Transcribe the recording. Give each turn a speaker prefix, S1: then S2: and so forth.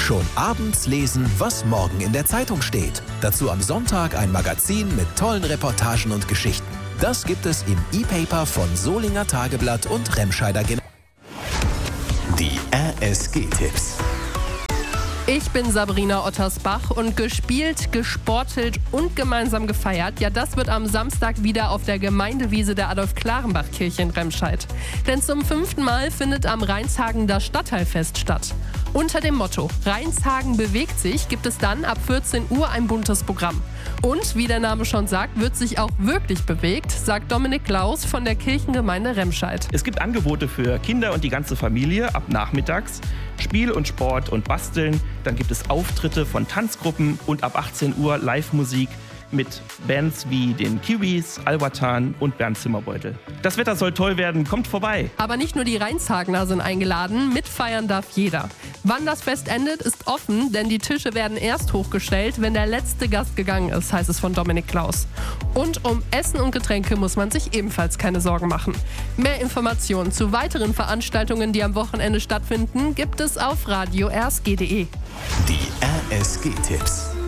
S1: Schon abends lesen, was morgen in der Zeitung steht. Dazu am Sonntag ein Magazin mit tollen Reportagen und Geschichten. Das gibt es im E-Paper von Solinger Tageblatt und Remscheider General. Die RSG-Tipps.
S2: Ich bin Sabrina Ottersbach und gespielt, gesportelt und gemeinsam gefeiert, ja, das wird am Samstag wieder auf der Gemeindewiese der Adolf-Klarenbach-Kirche in Remscheid. Denn zum 5. Mal findet am Rheinshagen das Stadtteilfest statt. Unter dem Motto Rheinshagen bewegt sich gibt es dann ab 14 Uhr ein buntes Programm. Und wie der Name schon sagt, wird sich auch wirklich bewegt, sagt Dominik Klaus von der Kirchengemeinde Remscheid.
S3: Es gibt Angebote für Kinder und die ganze Familie ab nachmittags, Spiel und Sport und Basteln. Dann gibt es Auftritte von Tanzgruppen und ab 18 Uhr Live-Musik mit Bands wie den Kiwis, Albertan und Bernd Zimmerbeutel. Das Wetter soll toll werden, kommt vorbei.
S2: Aber nicht nur die Rheinshagener sind eingeladen, mitfeiern darf jeder. Wann das Fest endet, ist offen, denn die Tische werden erst hochgestellt, wenn der letzte Gast gegangen ist, heißt es von Dominik Klaus. Und um Essen und Getränke muss man sich ebenfalls keine Sorgen machen. Mehr Informationen zu weiteren Veranstaltungen, die am Wochenende stattfinden, gibt es auf radio-rsg.de.
S1: Die RSG-Tipps.